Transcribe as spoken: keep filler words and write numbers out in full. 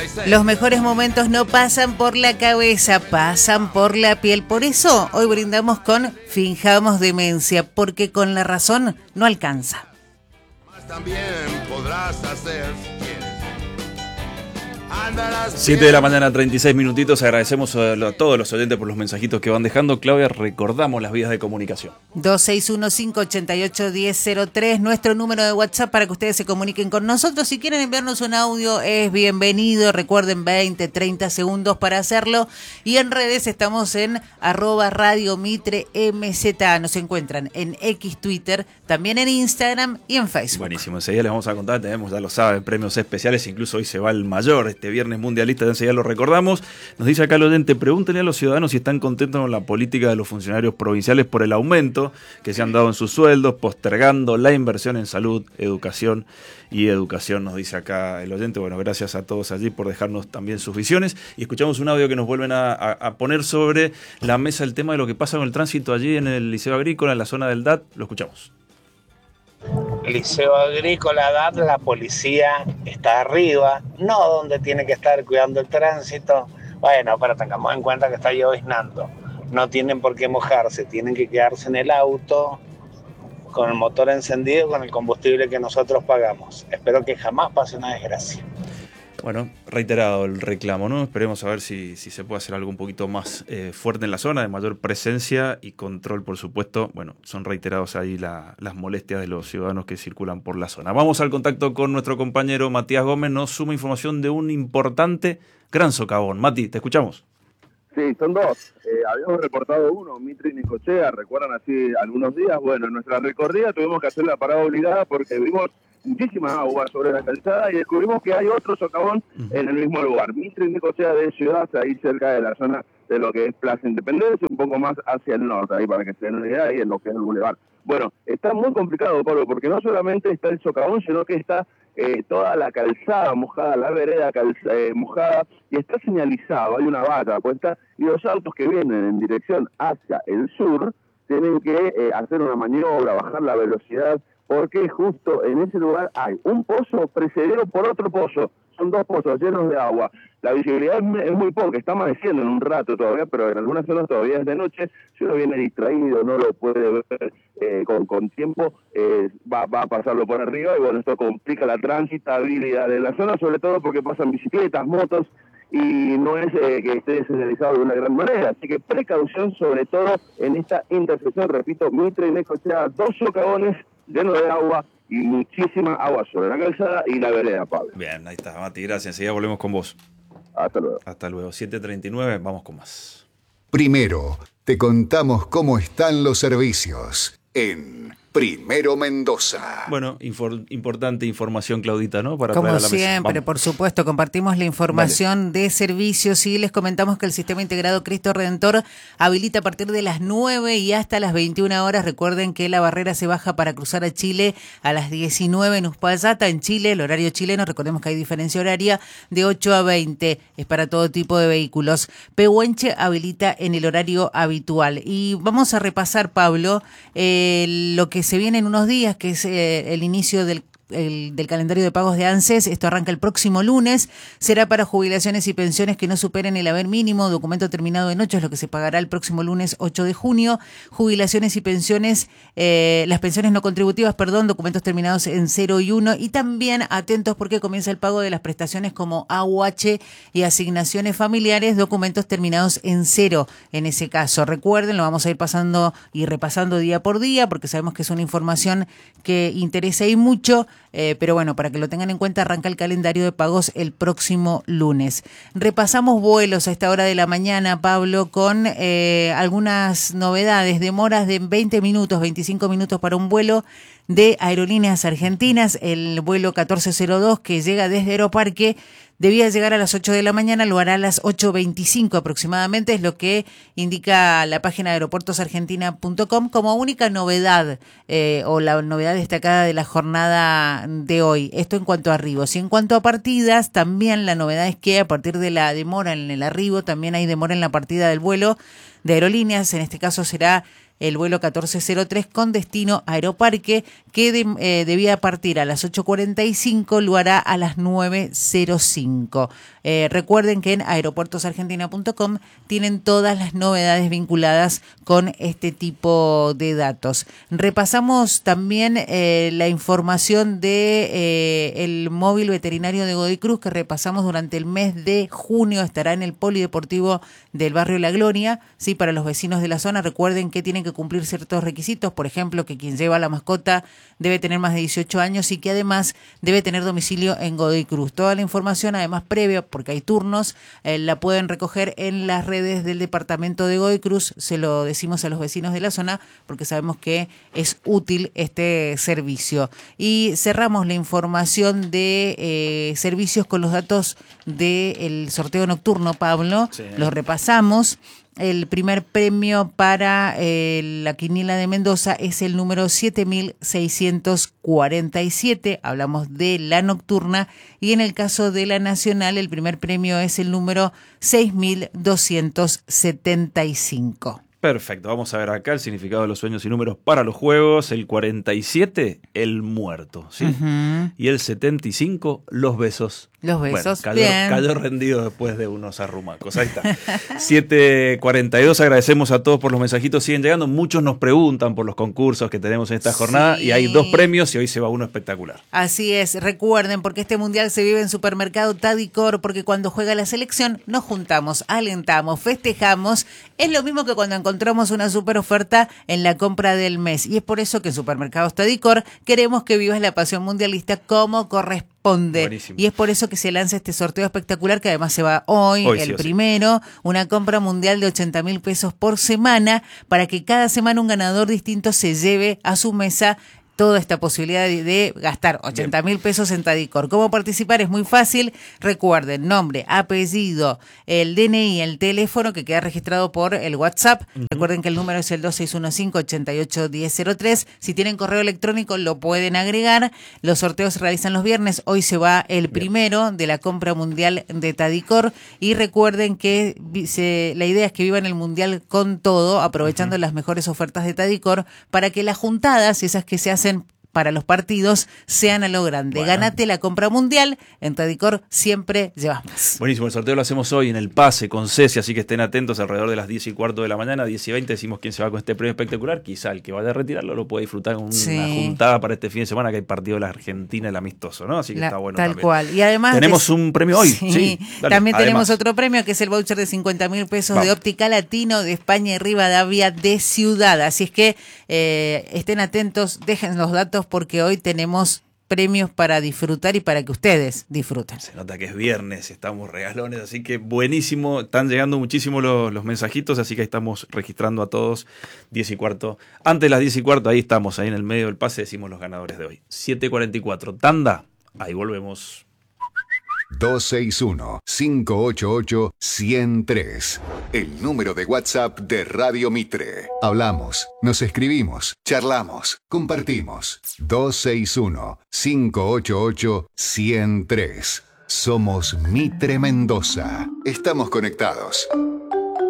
Los mejores momentos no pasan por la cabeza, pasan por la piel. Por eso hoy brindamos con Finjamos Demencia, porque con la razón no alcanza. También podrás hacer siete de la mañana, treinta y seis minutitos. Agradecemos a, a todos los oyentes por los mensajitos que van dejando. Claudia, recordamos las vías de comunicación. dos seis uno cinco ocho ocho uno cero cero tres, nuestro número de WhatsApp para que ustedes se comuniquen con nosotros. Si quieren enviarnos un audio, es bienvenido. Recuerden, veinte, treinta segundos para hacerlo. Y en redes estamos en arroba Radio Mitre M Z. Nos encuentran en X, Twitter, también en Instagram y en Facebook. Buenísimo, enseguida les vamos a contar. Tenemos, ya lo saben, premios especiales. Incluso hoy se va el mayor, este viernes mundialista, enseguida lo recordamos. Nos dice acá el oyente: pregúntenle a los ciudadanos si están contentos con la política de los funcionarios provinciales por el aumento que se han dado en sus sueldos, postergando la inversión en salud, educación y educación, nos dice acá el oyente. Bueno, gracias a todos allí por dejarnos también sus visiones. Y escuchamos un audio que nos vuelven a, a, a poner sobre la mesa el tema de lo que pasa con el tránsito allí en el Liceo Agrícola, en la zona del D A T. Lo escuchamos. Liceo Agrícola D A T, la policía está arriba, no donde tiene que estar cuidando el tránsito. Bueno, pero tengamos en cuenta que está lloviznando. No tienen por qué mojarse, tienen que quedarse en el auto con el motor encendido, con el combustible que nosotros pagamos. Espero que jamás pase una desgracia. Bueno, reiterado el reclamo, ¿no? Esperemos a ver si, si se puede hacer algo un poquito más eh, fuerte en la zona, de mayor presencia y control, por supuesto. Bueno, son reiterados ahí la, las molestias de los ciudadanos que circulan por la zona. Vamos al contacto con nuestro compañero Matías Gómez. Nos suma información de un importante gran socavón. Mati, te escuchamos. Sí, son dos. Eh, habíamos reportado uno, Mitre y Necochea, recuerdan así algunos días. Bueno, en nuestra recorrida tuvimos que hacer la parada obligada porque vimos muchísima agua sobre la calzada y descubrimos que hay otro socavón uh-huh. en el mismo lugar. Mitre y Necochea de Ciudad, ahí cerca de la zona de lo que es Plaza Independencia, un poco más hacia el norte, ahí para que se den una idea, ahí en lo que es el bulevar. Bueno, está muy complicado, Pablo, porque no solamente está el socavón, sino que está eh, toda la calzada mojada, la vereda calza, eh, mojada, y está señalizado, hay una valla puesta, y los autos que vienen en dirección hacia el sur tienen que eh, hacer una maniobra, bajar la velocidad, porque justo en ese lugar hay un pozo precedido por otro pozo. Son dos pozos llenos de agua. La visibilidad es muy poca, está amaneciendo en un rato todavía, pero en algunas zonas todavía es de noche. Si uno viene distraído, no lo puede ver eh, con, con tiempo, eh, va, va a pasarlo por arriba y bueno, esto complica la transitabilidad de la zona, sobre todo porque pasan bicicletas, motos, y no es eh, que esté señalizado de una gran manera. Así que precaución sobre todo en esta intersección, repito, Mitre y Necochea, dos socavones llenos de agua y muchísima agua sobre la calzada y la vereda, Pablo. Bien, ahí está, Mati, gracias. Enseguida volvemos con vos. Hasta luego. Hasta luego. siete treinta y nueve, vamos con más. Primero, te contamos cómo están los servicios en Primero Mendoza. Bueno, infor- importante información, Claudita, ¿no? Para Como traer a la siempre, mesa. por supuesto, compartimos la información Dale. de servicios y les comentamos que el Sistema Integrado Cristo Redentor habilita a partir de las nueve y hasta las veintiuna horas. Recuerden que la barrera se baja para cruzar a Chile a las diecinueve en Uspallata, en Chile, el horario chileno, recordemos que hay diferencia horaria, de ocho a veinte, es para todo tipo de vehículos. Pehuenche habilita en el horario habitual. Y vamos a repasar, Pablo, eh, lo que se viene en unos días, que es eh, el inicio del El, del calendario de pagos de ANSES. Esto arranca el próximo lunes, será para jubilaciones y pensiones que no superen el haber mínimo, documento terminado en ocho, es lo que se pagará el próximo lunes ocho de junio, jubilaciones y pensiones, eh, las pensiones no contributivas, perdón, documentos terminados en cero y uno, y también atentos porque comienza el pago de las prestaciones como A U H y asignaciones familiares, documentos terminados en cero en ese caso. Recuerden, lo vamos a ir pasando y repasando día por día porque sabemos que es una información que interesa y mucho. Eh, pero bueno, para que lo tengan en cuenta, arranca el calendario de pagos el próximo lunes. Repasamos vuelos a esta hora de la mañana, Pablo, con eh, algunas novedades, demoras de veinte minutos, veinticinco minutos para un vuelo de Aerolíneas Argentinas, el vuelo catorce cero dos que llega desde Aeroparque. Debía llegar a las ocho de la mañana, lo hará a las ocho veinticinco aproximadamente, es lo que indica la página de aeropuertos argentina punto com como única novedad eh, o la novedad destacada de la jornada de hoy. Esto en cuanto a arribos. Y en cuanto a partidas, también la novedad es que a partir de la demora en el arribo, también hay demora en la partida del vuelo de Aerolíneas. En este caso será el vuelo catorce cero tres con destino Aeroparque, que de, eh, debía partir a las ocho cuarenta y cinco, lo hará a las nueve cero cinco. Eh, recuerden que en aeropuertos argentina punto com tienen todas las novedades vinculadas con este tipo de datos. Repasamos también eh, la información de eh, el móvil veterinario de Godoy Cruz, que repasamos durante el mes de junio. Estará en el polideportivo del barrio La Gloria. Sí, para los vecinos de la zona, recuerden que tienen que cumplir ciertos requisitos, por ejemplo, que quien lleva la mascota debe tener más de dieciocho años y que además debe tener domicilio en Godoy Cruz. Toda la información, además previa, porque hay turnos, eh, la pueden recoger en las redes del departamento de Godoy Cruz. Se lo decimos a los vecinos de la zona porque sabemos que es útil este servicio. Y cerramos la información de eh, servicios con los datos del sorteo nocturno, Pablo. Sí. Los repasamos. El primer premio para eh, la quiniela de Mendoza es el número siete mil seiscientos cuarenta y siete, hablamos de la nocturna, y en el caso de la nacional el primer premio es el número seis mil doscientos setenta y cinco. Perfecto, vamos a ver acá el significado de los sueños y números para los juegos. El cuarenta y siete, el muerto, ¿sí? Uh-huh. Y el setenta y cinco, los besos. Los besos, bueno, cayó, cayó rendido después de unos arrumacos. Ahí está. siete cuarenta y dos, agradecemos a todos por los mensajitos. Siguen llegando, muchos nos preguntan por los concursos que tenemos en esta jornada. Sí. Y hay dos premios y hoy se va uno espectacular. Así es, recuerden, porque este mundial se vive en Supermercado Tadicor, porque cuando juega la selección nos juntamos, alentamos, festejamos. Es lo mismo que cuando encontramos una super oferta en la compra del mes. Y es por eso que en Supermercados Tadicor queremos que vivas la pasión mundialista como corresponde. Buenísimo. Y es por eso que se lanza este sorteo espectacular, que además se va hoy, hoy el sí, primero, sí. Una compra mundial de ochenta mil pesos por semana, para que cada semana un ganador distinto se lleve a su mesa toda esta posibilidad de, de gastar ochenta mil pesos en Tadicor. ¿Cómo participar? Es muy fácil. Recuerden, nombre, apellido, el D N I, el teléfono que queda registrado por el WhatsApp. Uh-huh. Recuerden que el número es el dos seis uno cinco, ocho ocho, uno cero cero tres. Si tienen correo electrónico lo pueden agregar. Los sorteos se realizan los viernes. Hoy se va el primero de la compra mundial de Tadicor. Y recuerden que se, la idea es que vivan el mundial con todo, aprovechando uh-huh. las mejores ofertas de Tadicor, para que las juntadas, esas que se hacen para los partidos, sean a lo grande. Bueno. Ganate la compra mundial, en Tadicor siempre llevas más. Buenísimo, el sorteo lo hacemos hoy en el pase con Ceci, así que estén atentos alrededor de las diez y cuarto de la mañana, diez y veinte, decimos quién se va con este premio espectacular. Quizá el que vaya a retirarlo lo puede disfrutar con sí. una juntada para este fin de semana, que hay partido de la Argentina, el amistoso, ¿no? Así que la, está bueno tal también. Cual. Y además tenemos es, un premio hoy. Sí, sí. Dale, también además. Tenemos otro premio, que es el voucher de cincuenta mil pesos Vamos. de Óptica Latino de España y Rivadavia de Ciudad. Así es que eh, estén atentos, dejen los datos, porque hoy tenemos premios para disfrutar y para que ustedes disfruten. Se nota que es viernes, estamos regalones, así que buenísimo. Están llegando muchísimo los, los mensajitos, así que ahí estamos registrando a todos. Diez y cuarto. Antes de las diez y cuarto, ahí estamos, ahí en el medio del pase, decimos los ganadores de hoy. siete cuarenta y cuatro, tanda, ahí volvemos. dos seis uno, cinco ocho ocho, uno cero tres. El número de WhatsApp de Radio Mitre. Hablamos, nos escribimos, charlamos, compartimos. dos seis uno, cinco ocho ocho, uno cero tres. Somos Mitre Mendoza. Estamos conectados.